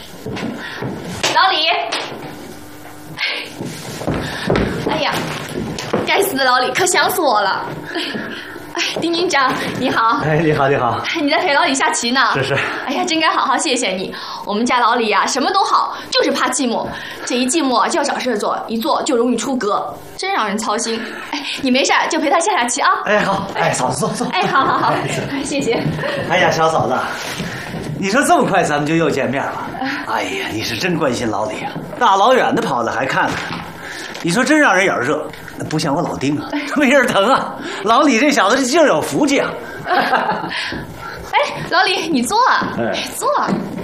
老李，哎呀，该死的老李，可想死我了！哎，丁军长，你好。 哎，你好，你好。 你在陪老李下棋呢？ 是。 哎呀，真该好好谢谢你。我们家老李呀，什么都好，就是怕寂寞。这一寂寞就要找事做，一做就容易出格，真让人操心。哎，你没事就陪他下棋啊。 哎，好。哎，嫂子坐。 哎，好好好，谢谢。 哎呀，小嫂子，你说这么快咱们就又见面了？哎呀，你是真关心老李啊，大老远的跑来还看看。你说真让人眼热，不像我老丁啊，没人疼啊。老李这小子这劲儿有福气啊。 哎，老李，你坐啊，坐。